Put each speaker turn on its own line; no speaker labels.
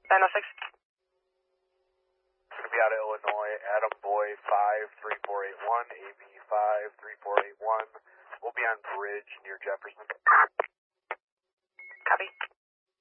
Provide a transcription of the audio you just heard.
906.
It's going to be out of Illinois, Adam Boy 53481, AB 53481. We'll be on bridge near Jefferson.